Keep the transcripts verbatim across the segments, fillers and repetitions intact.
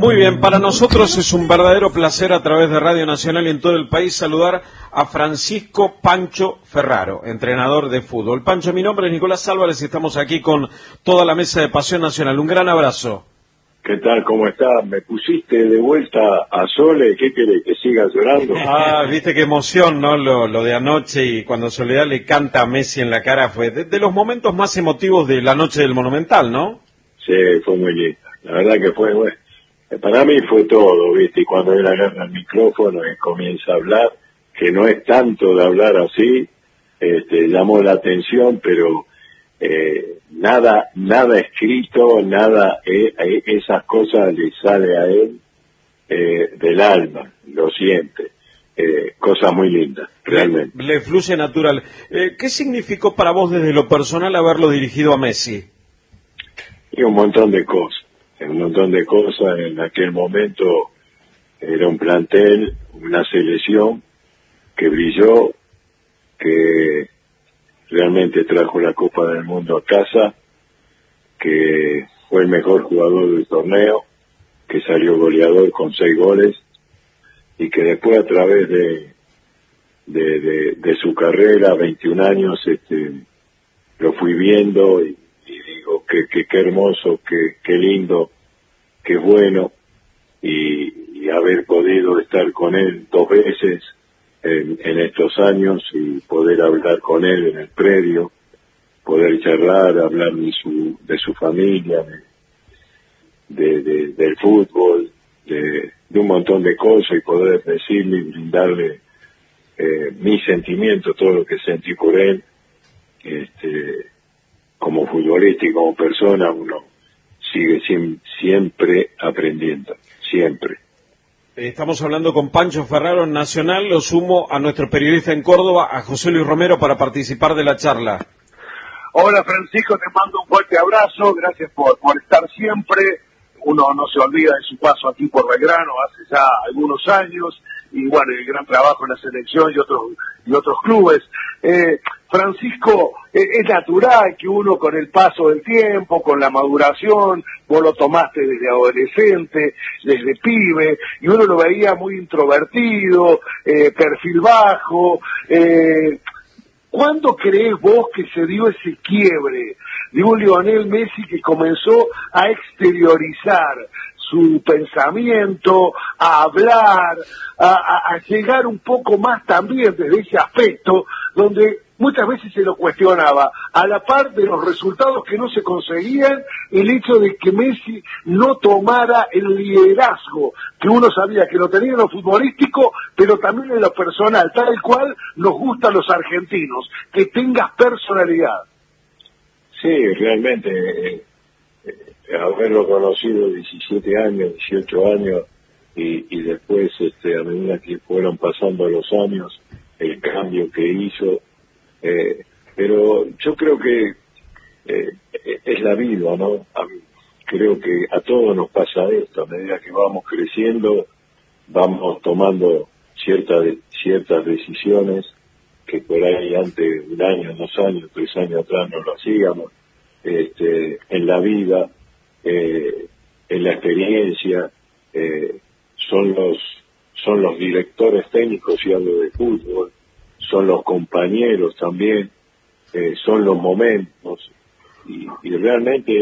Muy bien, para nosotros es un verdadero placer a través de Radio Nacional y en todo el país saludar a Francisco Pancho Ferraro, entrenador de fútbol. Pancho, mi nombre es Nicolás Álvarez y estamos aquí con toda la mesa de Pasión Nacional. Un gran abrazo. ¿Qué tal? ¿Cómo estás? ¿Me pusiste de vuelta a Sole? ¿Qué querés? ¿Que siga llorando? Ah, viste qué emoción, ¿no? Lo, lo de anoche y cuando Soledad le canta a Messi en la cara fue de, de los momentos más emotivos de la noche del Monumental, ¿no? Sí, fue muy linda. La verdad que fue, bueno, para mí fue todo, ¿viste? Y cuando él agarra el micrófono y comienza a hablar, que no es tanto de hablar así, este, llamó la atención, pero eh, nada nada escrito, nada, eh, eh, esas cosas le sale a él eh, del alma, lo siente. Eh, cosa muy linda, realmente. Le, le fluye natural. Eh, ¿Qué significó para vos desde lo personal haberlo dirigido a Messi? Y un montón de cosas, un montón de cosas. En aquel momento era un plantel, una selección que brilló, que realmente trajo la Copa del Mundo a casa, que fue el mejor jugador del torneo, que salió goleador con seis goles, y que después a través de de, de, de su carrera, veintiún años, este, lo fui viendo y, y digo que, que, que hermoso, que, que lindo, que bueno, y, y haber podido estar con él dos veces en, en estos años y poder hablar con él en el predio, poder charlar, hablar de su de su familia, de, de, de del fútbol, de, de un montón de cosas, y poder decirle y brindarle eh, mi sentimiento, todo lo que sentí por él, este, como futbolista y como persona. Uno sigue sim, siempre aprendiendo, siempre. Estamos hablando con Pancho Ferraro en Nacional. Lo sumo a nuestro periodista en Córdoba, a José Luis Romero, para participar de la charla. Hola Francisco, te mando un fuerte abrazo, gracias por, por estar siempre. Uno no se olvida de su paso aquí por Belgrano hace ya algunos años, y bueno, el gran trabajo en la selección y otros y otros clubes. Eh, Francisco, eh, es natural que uno con el paso del tiempo, con la maduración, vos lo tomaste desde adolescente, desde pibe, y uno lo veía muy introvertido, eh, perfil bajo. Eh, ¿Cuándo creés vos que se dio ese quiebre de un Lionel Messi que comenzó a exteriorizar su pensamiento, a hablar, a, a, a llegar un poco más también desde ese aspecto donde muchas veces se lo cuestionaba, a la par de los resultados que no se conseguían, el hecho de que Messi no tomara el liderazgo que uno sabía que lo tenía en lo futbolístico, pero también en lo personal, tal cual nos gusta a los argentinos, que tengas personalidad? Sí, realmente, eh, eh, haberlo conocido diecisiete años, dieciocho años, y, y después, este, a medida que fueron pasando los años, el cambio que hizo, eh, pero yo creo que eh, es la vida, ¿no? A mí, creo que a todos nos pasa esto. A medida que vamos creciendo, vamos tomando ciertas ciertas decisiones que por ahí antes, un año, dos años, tres años atrás no lo hacíamos. Este, en la vida, eh, en la experiencia, eh, son los son los directores técnicos, si hablo de fútbol, son los compañeros también, eh, son los momentos, y, y realmente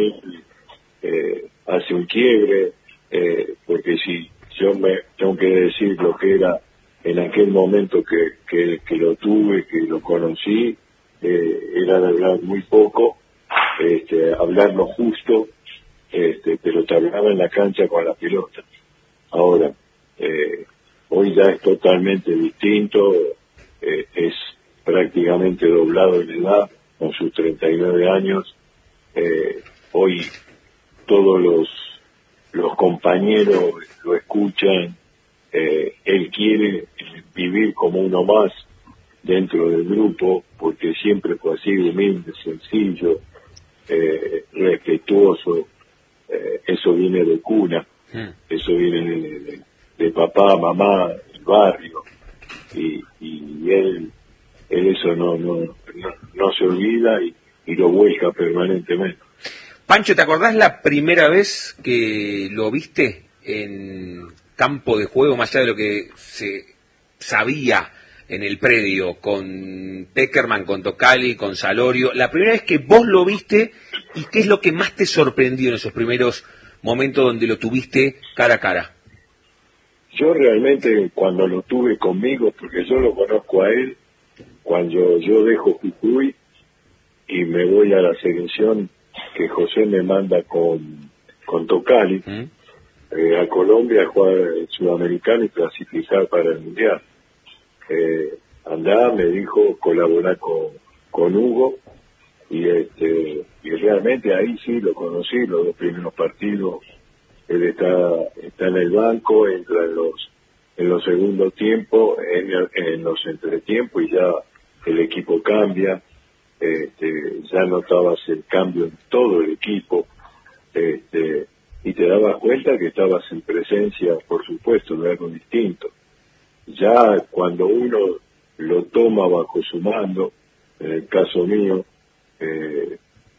eh, hace un quiebre, eh, porque si yo me tengo que decir lo que era en aquel momento que, que, que lo tuve, que lo conocí, eh, era de hablar muy poco, este, hablar lo justo, este, pero te hablaba en la cancha con la pelota. Ahora, eh, hoy ya es totalmente distinto, eh, es prácticamente doblado en edad, con sus treinta y nueve años. Eh, hoy todos los, los compañeros lo escuchan, eh, él quiere vivir como uno más dentro del grupo, porque siempre fue así, humilde, sencillo, eh, respetuoso. Eh, eso viene de cuna, mm. eso viene de, de, de papá, mamá, el barrio, y, y él, él eso no, no, no, no se olvida y, y lo vuelca permanentemente. Pancho, ¿te acordás la primera vez que lo viste en campo de juego, más allá de lo que se sabía en el predio, con Pekerman, con Tocali, con Salorio, la primera vez que vos lo viste, y qué es lo que más te sorprendió en esos primeros momentos donde lo tuviste cara a cara? Yo realmente cuando lo tuve conmigo, porque yo lo conozco a él, cuando yo dejo Jujuy y me voy a la selección que José me manda con, con Tocali, ¿Mm? eh, a Colombia a jugar el Sudamericano y clasificar para el Mundial. Eh, andá, me dijo, colaborar con, con Hugo, y este y realmente ahí sí lo conocí, los dos primeros partidos. Él está está en el banco, entra en los en los segundos tiempos, en, en los entretiempos, y ya el equipo cambia. Este, ya notabas el cambio en todo el equipo, este, y te dabas cuenta que estabas en presencia, por supuesto, de algo distinto. Ya cuando uno lo toma bajo su mando, en el caso mío, eh,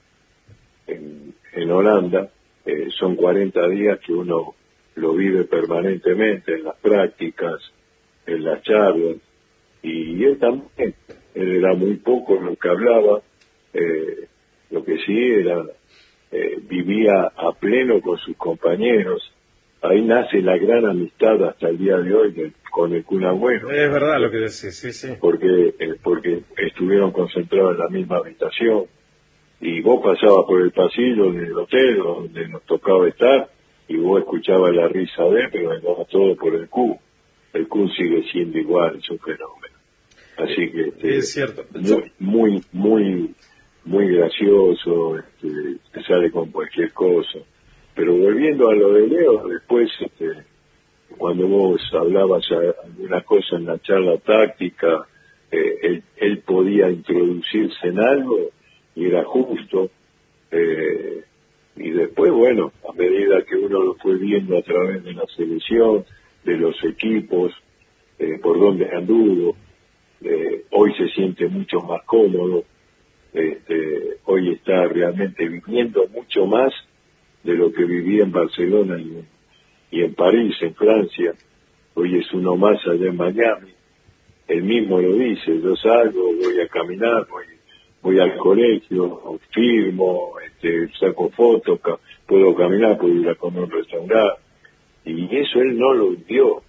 en, en Holanda, eh, son cuarenta días que uno lo vive permanentemente en las prácticas, en las charlas, y él también, él era muy poco lo que hablaba, eh, lo que sí era, eh, vivía a pleno con sus compañeros. Ahí nace la gran amistad hasta el día de hoy de, con el Kun Agüero. Es verdad lo que decís, sí, sí. Porque, eh, porque estuvieron concentrados en la misma habitación, y vos pasabas por el pasillo del hotel donde nos tocaba estar, y vos escuchabas la risa de él, pero venía todo por el Kun. El Kun sigue siendo igual, es un fenómeno. Así que este, es cierto. Muy, muy, muy, muy gracioso, este, te sale con cualquier cosa. Pero volviendo a lo de Leo, después, este, cuando vos hablabas alguna cosa en la charla táctica, eh, él, él podía introducirse en algo y era justo. Eh, y después, bueno, a medida que uno lo fue viendo a través de la selección, de los equipos, eh, por donde anduvo, eh, hoy se siente mucho más cómodo. Este, hoy está realmente viviendo mucho más de lo que vivía en Barcelona y en, y en París, en Francia. Hoy es uno más allá en Miami. Él mismo lo dice: yo salgo, voy a caminar, voy, voy al colegio, firmo, este, saco fotos, ca- puedo caminar, puedo ir a comer a un restaurante. Y eso él no lo vivió.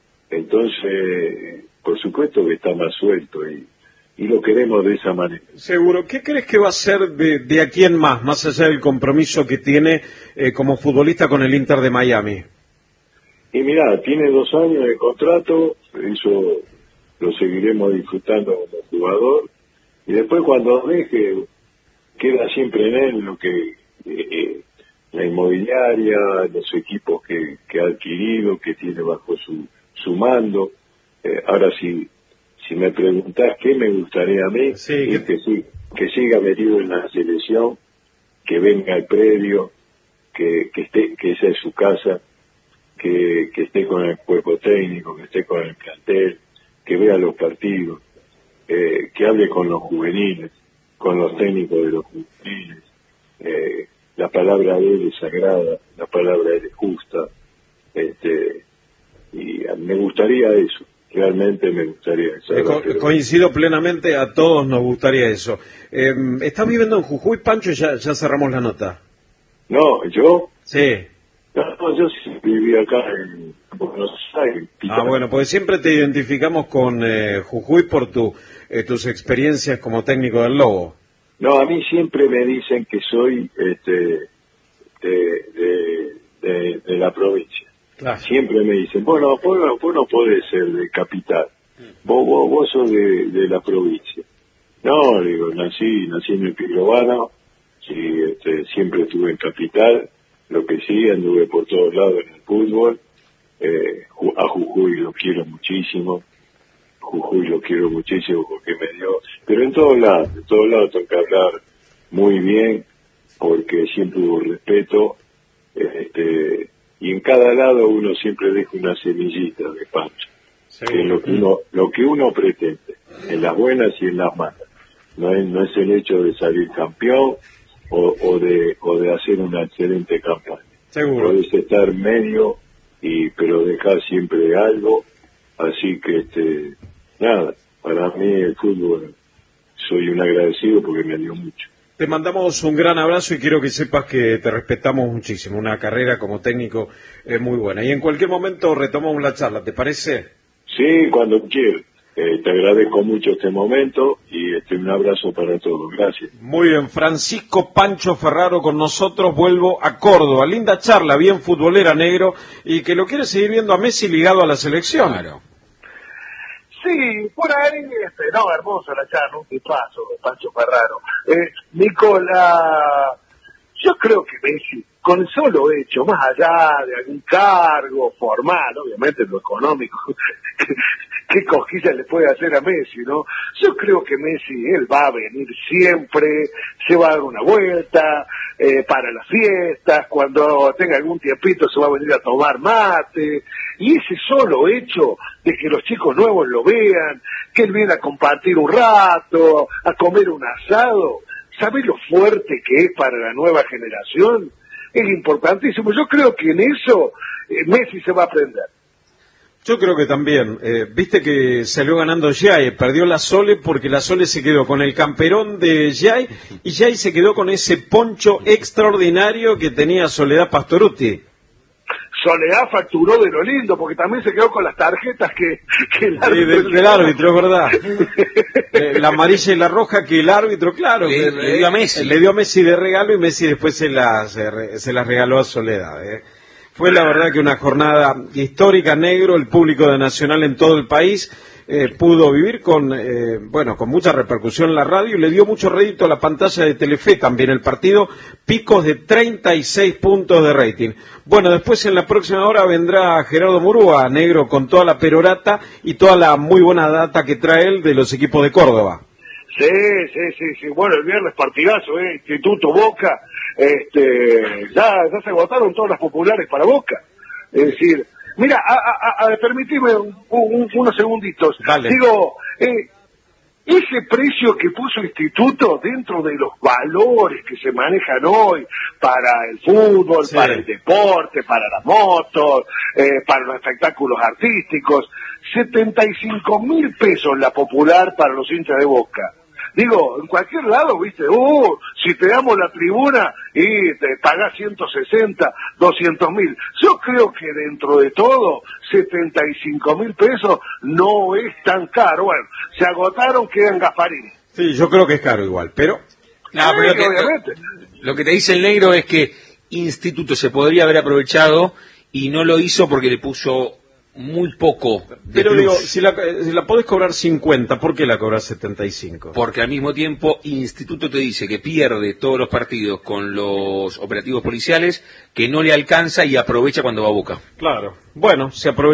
Entonces, por supuesto que está más suelto, y, y lo queremos de esa manera. Seguro. ¿Qué crees que va a ser de, de aquí en más, más allá del compromiso que tiene eh, como futbolista con el Inter de Miami? Y mirá, tiene dos años de contrato, eso lo seguiremos disfrutando como jugador, y después cuando deje, queda siempre en él lo que eh, eh, la inmobiliaria, los equipos que, que ha adquirido, que tiene bajo su, su mando. Eh, ahora si, si me preguntás qué me gustaría a mí, sí, es que, sí, que siga metido en la selección, que venga al predio, que, que esté, que esa es su casa, que, que esté con el cuerpo técnico, que esté con el plantel, que vea los partidos, eh, que hable con los juveniles, con los técnicos de los juveniles. Eh, la palabra de él es sagrada, la palabra de él es justa, este, y me gustaría eso, realmente me gustaría eso. Eh, co coincido plenamente, a todos nos gustaría eso. Eh, ¿Estás viviendo en Jujuy, Pancho? Ya, ya cerramos la nota. No, ¿yo? Sí. No, yo sí viví acá en Buenos Aires. Ah, bueno, pues siempre te identificamos con eh, Jujuy por tu, eh, tus experiencias como técnico del Lobo. No, a mí siempre me dicen que soy este de, de, de, de la provincia. Claro. Siempre me dicen, bueno, vos no, vos no podés ser de capital, vos, vos, vos sos de, de la provincia. No, digo, nací, nací en el Piglobano, sí, este, siempre estuve en capital, lo que sí, anduve por todos lados en el fútbol. Eh, a Jujuy lo quiero muchísimo, Jujuy lo quiero muchísimo porque me dio, pero en todos lados, en todos lados tengo que hablar muy bien, porque siempre hubo respeto, este, y en cada lado uno siempre deja una semillita de Pancho, sí, que es lo que uno, lo que uno pretende, en las buenas y en las malas. No es, no es el hecho de salir campeón o, o de o de hacer una excelente campaña. Seguro. Podés estar medio y pero dejar siempre algo, así que este nada, para mí el fútbol, soy un agradecido porque me dio mucho. Te mandamos un gran abrazo y quiero que sepas que te respetamos muchísimo. Una carrera como técnico es muy buena. Y en cualquier momento retomamos la charla, ¿te parece? Sí, cuando quieras. Eh, te agradezco mucho este momento y este un abrazo para todos. Gracias. Muy bien, Francisco Pancho Ferraro con nosotros. Vuelvo a Córdoba. Linda charla, bien futbolera, negro, y que lo quiere seguir viendo a Messi ligado a la selección. Claro. Sí, por ahí, este, no, hermosa la charla, un tipazo, Pancho Ferraro. Eh, Nicola, yo creo que Messi, con el solo hecho, más allá de algún cargo formal, obviamente lo económico, qué cosquilla le puede hacer a Messi, ¿no? Yo creo que Messi, él va a venir siempre, se va a dar una vuelta, eh, para las fiestas, cuando tenga algún tiempito se va a venir a tomar mate, y ese solo hecho de que los chicos nuevos lo vean, que él viene a compartir un rato, a comer un asado, ¿sabe lo fuerte que es para la nueva generación? Es importantísimo. Yo creo que en eso eh, Messi se va a aprender. Yo creo que también. Eh, Viste que salió ganando Jai, perdió la Sole porque la Sole se quedó con el camperón de Jai y Jai se quedó con ese poncho extraordinario que tenía Soledad Pastorutti. Soledad facturó de lo lindo, porque también se quedó con las tarjetas que, que el árbitro... Sí, de, del árbitro, es verdad. eh, la amarilla y la roja que el árbitro, claro. Le, que, le dio a Messi. Le dio a Messi de regalo y Messi después se las, se, se las regaló a Soledad. Eh. Fue la verdad que una jornada histórica, negro, el público de Nacional en todo el país eh, pudo vivir con, eh, bueno, con mucha repercusión en la radio y le dio mucho rédito a la pantalla de Telefe también el partido, picos de treinta y seis puntos de rating. Bueno, después en la próxima hora vendrá Gerardo Murúa, negro, con toda la perorata y toda la muy buena data que trae él de los equipos de Córdoba. Sí, sí, sí, sí. Bueno, el viernes partidazo, ¿eh? Instituto Boca, este, ya, ya se agotaron todas las populares para Boca. Es decir, mira, a, a, a, permitime un, un, unos segunditos. Dale. Digo, eh, ese precio que puso Instituto dentro de los valores que se manejan hoy para el fútbol, sí, para el deporte, para las motos, eh, para los espectáculos artísticos, setenta y cinco mil pesos la popular para los hinchas de Boca. Digo, en cualquier lado, viste, uh, si te damos la tribuna y te pagás ciento sesenta, doscientos mil. Yo creo que dentro de todo, setenta y cinco mil pesos no es tan caro. Bueno, se agotaron, quedan Gasparini. Sí, yo creo que es caro igual, pero... No, pero lo que, obviamente. Lo que te dice el negro es que Instituto se podría haber aprovechado y no lo hizo porque le puso muy poco de Pero plus. digo, si la, si la podés cobrar cincuenta, ¿por qué la cobras setenta y cinco? Porque al mismo tiempo Instituto te dice que pierde todos los partidos con los operativos policiales, que no le alcanza y aprovecha cuando va a Boca. Claro. Bueno, se aprovecha.